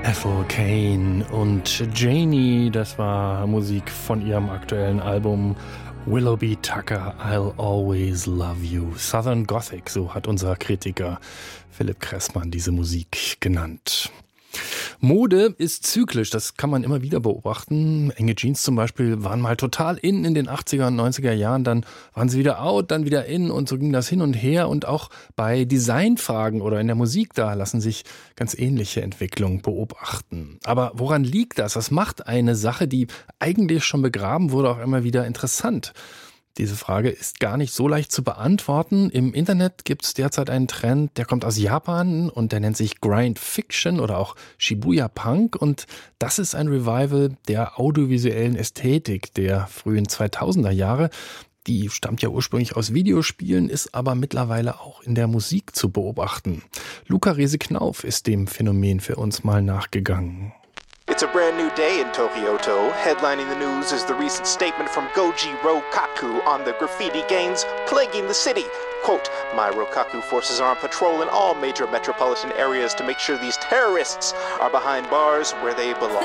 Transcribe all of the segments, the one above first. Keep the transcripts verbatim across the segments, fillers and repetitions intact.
Ethel Cain und Janie, das war Musik von ihrem aktuellen Album Willoughby Tucker, I'll Always Love You. Southern Gothic, so hat unser Kritiker Philipp Kressmann diese Musik genannt. Mode ist zyklisch, das kann man immer wieder beobachten. Enge Jeans zum Beispiel waren mal total in in den achtziger und neunziger Jahren, dann waren sie wieder out, dann wieder in und so ging das hin und her. Und auch bei Designfragen oder in der Musik, da lassen sich ganz ähnliche Entwicklungen beobachten. Aber woran liegt das? Was macht eine Sache, die eigentlich schon begraben wurde, auch immer wieder interessant? Diese Frage ist gar nicht so leicht zu beantworten. Im Internet gibt es derzeit einen Trend, der kommt aus Japan und der nennt sich Grind Fiction oder auch Shibuya Punk. Und das ist ein Revival der audiovisuellen Ästhetik der frühen zweitausender Jahre. Die stammt ja ursprünglich aus Videospielen, ist aber mittlerweile auch in der Musik zu beobachten. Luca Rese-Knauf ist dem Phänomen für uns mal nachgegangen. It's a brand new day in Tokyo-to. Headlining the news is the recent statement from Goji Rokaku on the graffiti gangs plaguing the city. Quote, my Rokaku forces are on patrol in all major metropolitan areas to make sure these terrorists are behind bars where they belong.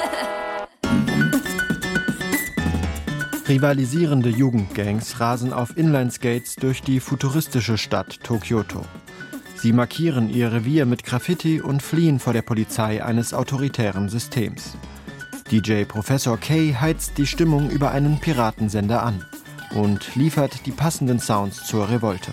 Rivalisierende Jugendgangs rasen auf Inline-Skates durch die futuristische Stadt Tokyo-to. Sie markieren ihr Revier mit Graffiti und fliehen vor der Polizei eines autoritären Systems. D J Professor K heizt die Stimmung über einen Piratensender an und liefert die passenden Sounds zur Revolte.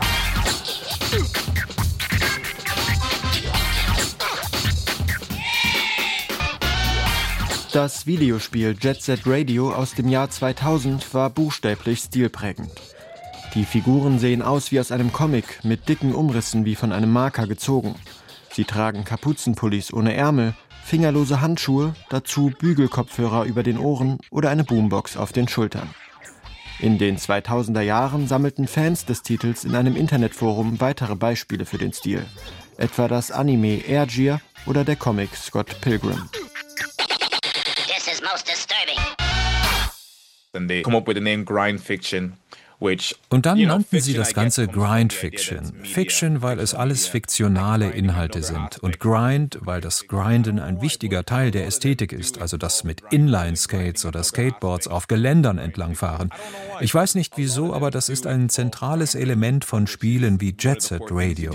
Das Videospiel Jet Set Radio aus dem Jahr zweitausend war buchstäblich stilprägend. Die Figuren sehen aus wie aus einem Comic, mit dicken Umrissen wie von einem Marker gezogen. Sie tragen Kapuzenpullis ohne Ärmel, fingerlose Handschuhe, dazu Bügelkopfhörer über den Ohren oder eine Boombox auf den Schultern. In den zweitausender Jahren sammelten Fans des Titels in einem Internetforum weitere Beispiele für den Stil. Etwa das Anime Air Gear oder der Comic Scott Pilgrim. This is most disturbing. And they come up with the name Grind Fiction. Und dann nannten sie das Ganze Grind Fiction. Fiction, weil es alles fiktionale Inhalte sind. Und Grind, weil das Grinden ein wichtiger Teil der Ästhetik ist. Also das mit Inline-Skates oder Skateboards auf Geländern entlangfahren. Ich weiß nicht wieso, aber das ist ein zentrales Element von Spielen wie Jet Set Radio.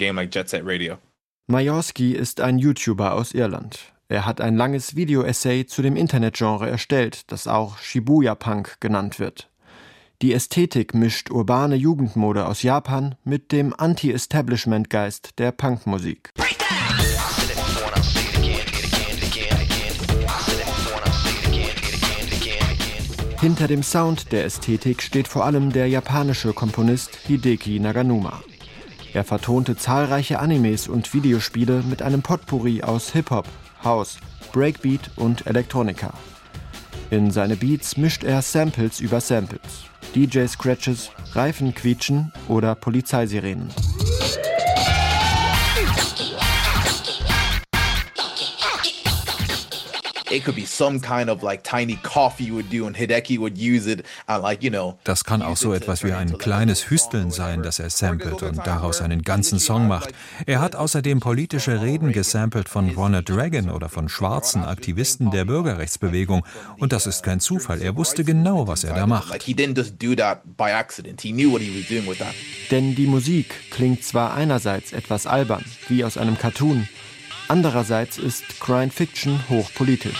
Majorski ist ein YouTuber aus Irland. Er hat ein langes Video-Essay zu dem Internetgenre erstellt, das auch Shibuya Punk genannt wird. Die Ästhetik mischt urbane Jugendmode aus Japan mit dem Anti-Establishment-Geist der Punkmusik. Hinter dem Sound der Ästhetik steht vor allem der japanische Komponist Hideki Naganuma. Er vertonte zahlreiche Animes und Videospiele mit einem Potpourri aus Hip-Hop, House, Breakbeat und Elektronika. In seine Beats mischt er Samples über Samples. D J-Scratches, Reifenquietschen oder Polizeisirenen. It could be some kind of like tiny coffee you would do and Hideki would use it and like, you know. Das kann auch so etwas wie ein kleines Hüsteln sein, das er samplet und daraus einen ganzen Song macht. Er hat außerdem politische Reden gesampelt von Ronald Reagan oder von schwarzen Aktivisten der Bürgerrechtsbewegung. Und das ist kein Zufall. Er wusste genau, was er da macht. Denn die Musik klingt zwar einerseits etwas albern, wie aus einem Cartoon, andererseits ist Grind Fiction hochpolitisch.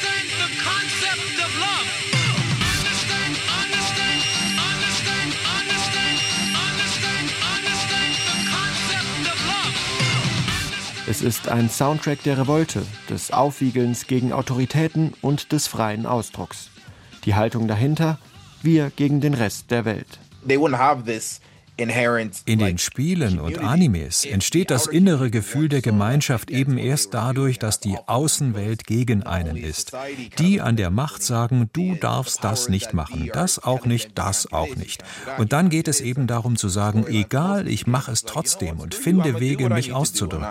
Es ist ein Soundtrack der Revolte, des Aufwiegelns gegen Autoritäten und des freien Ausdrucks. Die Haltung dahinter: wir gegen den Rest der Welt. They wouldn't have this. In den Spielen und Animes entsteht das innere Gefühl der Gemeinschaft eben erst dadurch, dass die Außenwelt gegen einen ist. Die an der Macht sagen, du darfst das nicht machen, das auch nicht, das auch nicht. Und dann geht es eben darum zu sagen, egal, ich mache es trotzdem und finde Wege, mich auszudrücken.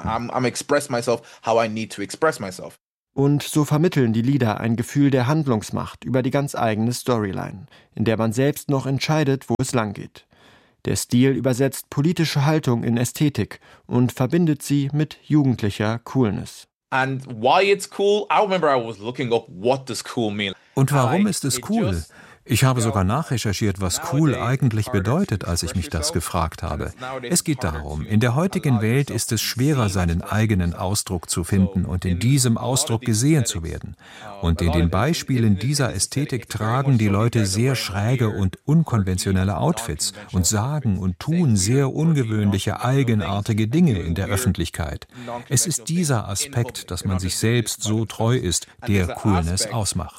Und so vermitteln die Lieder ein Gefühl der Handlungsmacht über die ganz eigene Storyline, in der man selbst noch entscheidet, wo es lang geht. Der Stil übersetzt politische Haltung in Ästhetik und verbindet sie mit jugendlicher Coolness. And why it's cool, I remember I was looking up what does cool mean. Und warum ist es cool? Ich habe sogar nachrecherchiert, was cool eigentlich bedeutet, als ich mich das gefragt habe. Es geht darum, in der heutigen Welt ist es schwerer, seinen eigenen Ausdruck zu finden und in diesem Ausdruck gesehen zu werden. Und in den Beispielen dieser Ästhetik tragen die Leute sehr schräge und unkonventionelle Outfits und sagen und tun sehr ungewöhnliche, eigenartige Dinge in der Öffentlichkeit. Es ist dieser Aspekt, dass man sich selbst so treu ist, der Coolness ausmacht.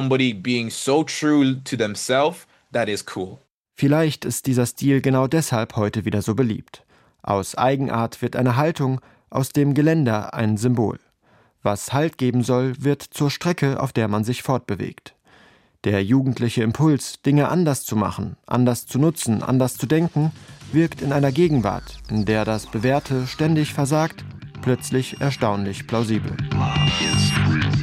Themselves, that is cool. Vielleicht ist dieser Stil genau deshalb heute wieder so beliebt. Aus Eigenart wird eine Haltung, aus dem Geländer ein Symbol. Was Halt geben soll, wird zur Strecke, auf der man sich fortbewegt. Der jugendliche Impuls, Dinge anders zu machen, anders zu nutzen, anders zu denken, wirkt in einer Gegenwart, in der das Bewährte ständig versagt, plötzlich erstaunlich plausibel. Love is real.